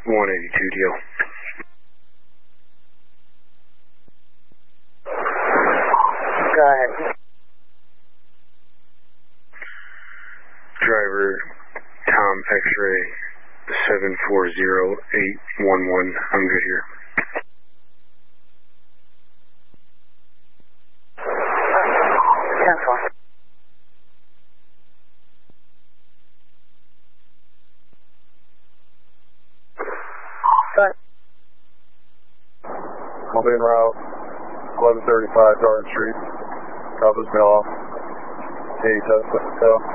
182 deal. Go ahead. Driver Tom X-ray 740811. I'm good here. I'll be en route, 1135 Garden Street. Copies me off. 8 test,